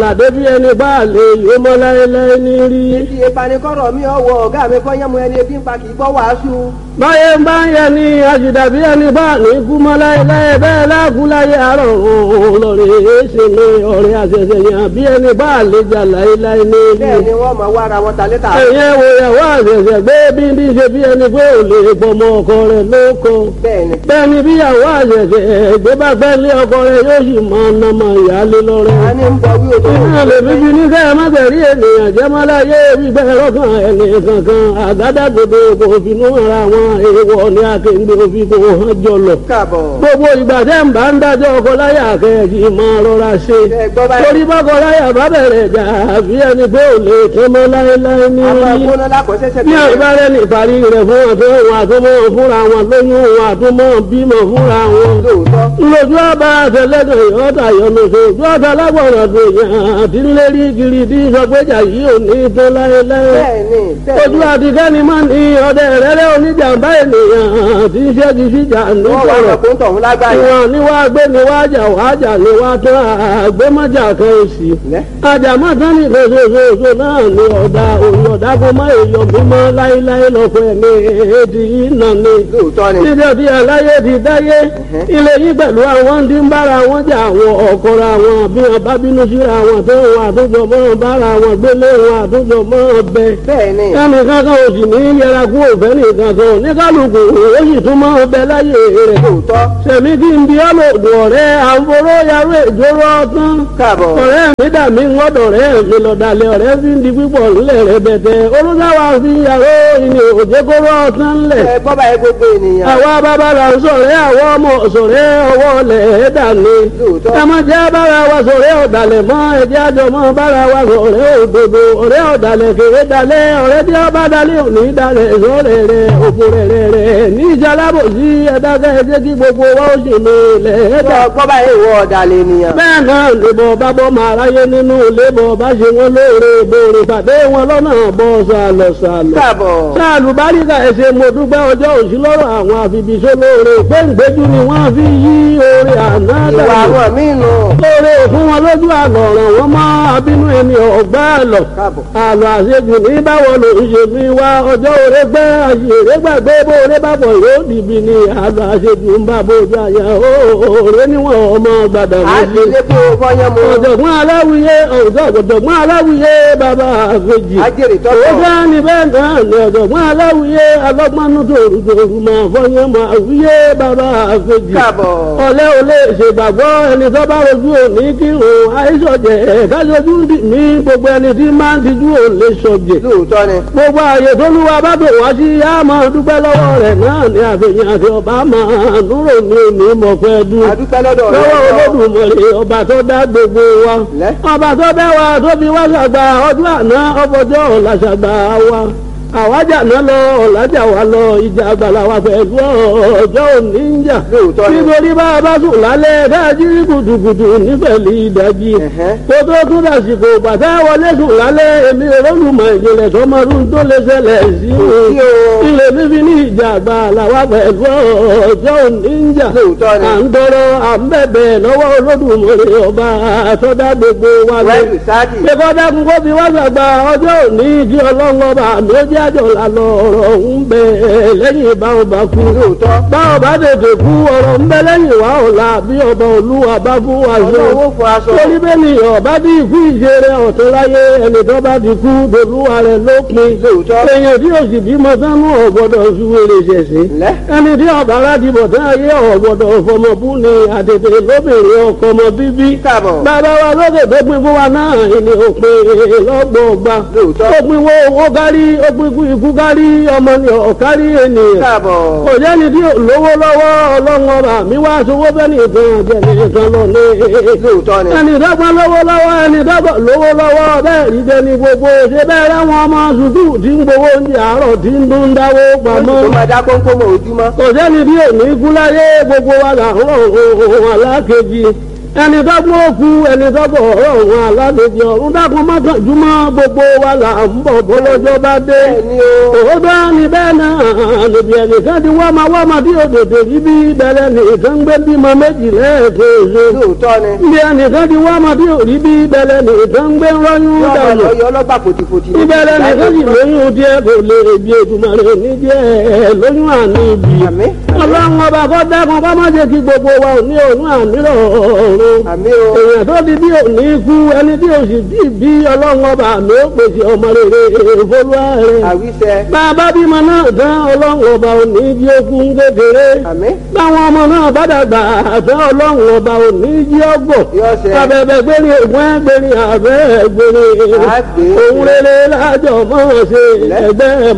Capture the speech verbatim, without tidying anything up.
débi ẹni bá lè yó mọ́ láéláé ní rí. Ibi ìpanikọ́rọ̀ mi ọwọ́ ọ̀gá mi kọ́ yẹ́mu ẹni ebi ń pa kì í gbọ́ wàásù. báyé ń bá ń yẹ ni àṣìdàbí ẹni bá ní kú mọ́ láéláé bẹ́ẹ̀ láàkú láyé àárọ̀ òun lọ́rẹ̀ ṣe mi ọ̀rẹ́ àṣẹṣẹ yàn bí ẹni bá lè jà láéláé ní rí. Bẹ́ẹ̀ ni wọ́n máa wá ara wọn ta létà. ẹ̀yẹ wo ìyàwó àṣẹṣẹ gbé bí ní ṣe bí ẹni pé ò lè pọmọ ọkọ rẹ̀ lóko. Bẹ́ẹ̀ni. bẹ́ẹ̀ni bí ìyàwó àṣẹṣẹ gbé bá gbẹ́ lé ọkọ rẹ̀ yóò sì mọ ọ̀nàmọ ìyáálé lọ́rẹ́. A ní ń bọ wí òtún. iná lè fi bí ní kẹ́ ẹ má tẹ̀rí ènìyàn jẹ́ mọ́láyé gbígbẹ́ lọ́kàn ẹni kankan àgádágodo kò finú ara wọn èèwọ̀ ní akéǹde òfin kò hàn jọlọ. Káàbọ̀. gbogbo ìgbà tẹ́ ń bá ń dájọ́ ọkọ láyà kẹ́ẹ̀kì máa rọra ṣe. Ẹ gbọ́ báyìí. torí bọ́kọ láyà bá bẹ̀rẹ̀ jà àbí ẹni pé ò lè tán mọ́ láéláé ní Àwọn orí. agbóná lákọ̀ọ́sẹ́sẹ́ ní àgbárẹ́ ní ìparí rẹ̀ fún wọn tó wọn àtúmọ̀ fúnra wọn lóyún wọn àtúmọ̀ bímọ fúnra wọn. lóòótọ́. lójú ọba àtẹlẹdọ yọta yọlọsọ ojú ọta lágbọràn tó yàn àti lérí kiri tí sọgbẹjà yìí ò ní tó láéláé. Bẹ́ẹ̀ni bẹ́ẹ̀ni. ojú àtikẹ́ni máa ní ọdẹ rẹ́rẹ́ oníjàmbá ènìyàn tí iṣẹ́ ti síjà ní Wọ́n wá sọ̀rọ̀. lọ fún tọ̀hún lágbàáyé. ìwọ̀n ni wàá gbé ni wàá jà wàá jà ni wàá tán àgbémọ́jà kan òsì. Lẹ́. àjàmọ́tán ní lóṣooṣooṣo náà ni ọ̀dà òun ọ̀dà kó má èèyàn mímọ́ láéláé lọ́kọ̀ ẹ̀mí èdè yìí nà ni. Lóòótọ́ ni. níbi ọdí aláyé ti dáyé ilé yìí pẹ̀lú àwọn tí ń bára wọn jà àwọn ọ̀kọ̀ra wọn bí wọn bá bínú síra wọn tó wọn àtúntò mọ́ bára wọn gbélé wọn àtúntò mọ́ bẹ. Bẹ́ẹ̀ni. ẹnì kankan ò sì ní yẹra kú òfẹ́ nìkan kan ní kálukú ó sì tún mọ́ bẹ láyé rẹ̀. Lóòótọ́. sẹ̀mí kí n bí ọlọ́dún ọ̀rẹ́ àforó yarú ìjóró ọtán. Káàbọ̀. ọ̀rẹ́ mi dà mí ń gbọ́dọ̀ rẹ̀ mi lọ́dàlẹ̀ ọ̀rẹ́ fi ń di pípọ̀ ńlẹ̀ rẹ̀ bẹ̀tẹ̀ olùdáwà fi yàrá ìní òjèkóró ọtán ńlẹ̀. Ẹ gbọ́ báyìí gbogbo ènìyàn. àwa bàbá la ń sọ̀rẹ́ àwọn ọmọ sọ̀rẹ́ ọwọ́ lẹ̀ dàní. Lóòótọ́. ẹ má jẹ́ bára wa sọ̀rẹ́ ọ̀dàlẹ̀ mọ́ ẹ̀jẹ̀ àjọ mọ́ bára wa sọ̀rẹ́ òdodo ọ̀rẹ́ ọ̀dàlẹ̀ kéré dalẹ̀ ọ̀rẹ́ tí ọba dalẹ̀ òní dalẹ̀ sọ̀rẹ́ rẹ̀ òfò rẹ̀ rẹ̀ rẹ̀ ní ìjà lábòsí ẹ̀dákẹ́ ẹ̀jẹ̀ kí gbogbo wa ó sì lè lẹ̀ dà. Gbọ́ báyìí ìwọ ọ̀dàlẹ̀ ènìyàn. bẹ́ẹ̀ náà lèbọ̀ bá bọ́ máa ráyé nínú lébọ̀ bá ṣe wọn lóore bòrè pàdé wọn lọ́nà bọ́ sàlọ̀ sàlọ̀. Káàbọ̀. sáàlù báríkà ẹ̀ṣẹ̀ mo dúpẹ́ ọjọ́ òsì lọ́rọ̀ àwọn àfibìṣẹ́ lóore gbẹ̀ngbẹ́jú ni wọ́n fi yí oore àná Ìwà dànù. àwọn míì nù. lóore fún wọn lójú àlọ́ ọ̀ràn wọn mọ́ abínú ẹni ọ̀gbá àlọ́. Káàbọ̀. àlọ́ àṣejù ní báwo ló ń ṣe mí wá ọjọ́ òre gbẹ́ àṣèré gbàgbé bóore bàbọ̀ yóò dìbì ni àlọ́ àṣejù ń bá bójú àyà òòrè níwọ̀n ọmọ gbàdà A ti lé kó fọyán mu. ọ̀jọ̀gbọ́n aláwìyé ọ̀jọ̀gbọ́n aláwìyé bàbá àfẹ́jì. Ajẹ́rì tọ́tọ̀. ó bá ní bẹ́ẹ̀ náà ní ọ̀jọ̀gbọ́n aláwìyé alọ́gbọ́nú tòrùtòrù máa fọyín máa wíyé bàbá àfẹ́jì. Káàbọ̀. ọ̀lẹ́ ò lè ṣègbàgbọ́ ẹni tó bá rojú òní kí òun àìsọ̀jẹ̀ kájọjú dì mí gbogbo ẹni tí máa ń tijú ò lè sọ̀jẹ̀. Lóòótọ́ ni. gbogbo àyè tó lúwa bá bò wá sí á máa dúpẹ́ lọ́wọ́ rẹ̀ náà ní àfihàn àti ọba máa núrò ní òní mọ̀fẹ́ dùn A dúpẹ́ lọ́dọ̀ rẹ̀. lọ́wọ́ Olódùmarè ọba tó dá gbogbo wa Lẹ́. ọba tó bẹ́ wa tó fi wá ṣàgbà ọdún àná ọbọjọ́ ọ̀la ṣàgbà wa àwájà náà lọ ọ̀làjà wa lọ ìjà àgbàlá wa pẹ̀lú ọjọ́ òní ń jà Lóòótọ́ ni. nítorí bá a bá sùn lálẹ́ dájú gùdùgùdù nífẹ̀lì ìdájí Ẹ̀hẹ́. tó tó tún dàsìkò bàtà wọlé sùn lálẹ́ èmi olólùmọ̀ ìjìnlẹ̀ tọmọdún tó lè ṣẹlẹ̀ sí Kò sí o. ilé fífi ní ìjà àgbàlá wa pẹ̀lú ọjọ́ òní ń jà Lóòótọ́ ni. à ń tọrọ à ń bẹ̀bẹ̀ lọ́wọ́ Olódùmarè ọba àtọ́dá gbogbo wa lọ. Wẹ́ẹ̀lì sáàdì. pé kọ́dá kún kó fi wá sàgbà ọjọ́ òní kí ọlọ́run ọba àmì ó jẹ́ àjọ lànà ọ̀rọ̀ ń bẹ lẹ́yìn báwọn bá kú. Lóòótọ́. báwọn bá tètè kú ọ̀rọ̀ ń bẹ lẹ́yìn wá ọ̀la bí ọba olúwa bá fún wa ṣe. Ọlọ́wọ́ fún aṣọ. torí bẹ́ẹ̀ ni ọba bí ikú ìṣeré ọ̀tún láyé ẹni tó bá ti kú dolúwa rẹ̀ lópin. Lóòótọ́. èèyàn tí yóò sì bímọ sánú ọ̀gbọ́dọ̀ súwèrè ṣẹ̀ṣẹ̀ Lẹ́. ẹni tí ọba aládìbò tán ayé ọ̀gbọ̀dọ̀ fọmọbú ni àtètè lóbìnrin ọkọ ọmọ bíbí. Káàbọ̀. bàbá wa lókè tó pin fún wa náà ìní òpin lọ́gbọ̀ọ̀gba. Lóòótọ́. ó pin wo owó kárí ó pin ikú ikú kárí ọmọ ni ọ̀kárí ènìyàn. Káàbọ̀. kò jẹ́ni tí ò lówó lọ́wọ́ ọlọ́run ọba mi wá sowó bẹ́ẹ̀ nìkan jẹ́ nìkan lọ ní. Lóòótọ́ ni. ẹni dọ́gbọ́n lówó lọ́wọ́ ẹni dọ́gbọ́n lówó lọ́wọ́ bẹ́ẹ̀ rí jẹni gbogbo ṣe bẹ́ẹ̀ rẹ́wọ̀n ọmọ sùkúù tí ń gbowó oúnjẹ àárọ̀ tí ń dún dáwó pamọ́ Tó máa dá kónkómọ ojúmọ́. kò sẹ́ni bí òní kú láyé gbogbo wa là ń rọ̀ ohun alákejì ẹni tó gbọ́ òkú ẹni tó bọ̀ ọ̀run alálejò ọ̀run dákun mọ́kànjúmọ́ gbogbo wa là ń bọ̀ bọ́lọ́jọ́ bá dé. òótọ́ ni bẹ́ẹ̀ náà níbi ẹnìkan ti wá máa wá máa tí òdòdó yìí bí bẹ̀rẹ̀ nìkan gbé bímọ méjì lẹ́ẹ̀kejì. lóòótọ́ ni. níbi ẹnìkan ti wá máa tí òrí bí bẹ̀rẹ̀ nìkan gbé rọ́yún dànù. ìbẹ̀rẹ̀ nìkan sì lóyún díẹ̀ kò lè bí Èdùmàrè ní díẹ̀ lóyún àní ibi. ọlọ́run ọba kọ́ dákun kọ́ má jẹ́ kí gbogbo wa ò ní òun àmì rọ̀ọ̀rùn. èèyàn tó di bí òní kú ẹni tí o sì bí bí ọlọ́run ọba àmì ó pèsè ọmọ rere ìfolúwa rẹ̀. bàbá bímọ náà tán ọlọ́run ọba òní jí okun kékeré. báwọn ọmọ náà bá dàgbà tán ọlọ́run ọba òní jí ọgbọ̀. abẹ́bẹ́ gbérí ògùn ẹgbẹ́rin àbẹ́ gbérí. òun rere lájọ mọ́ ṣe ẹgbẹ́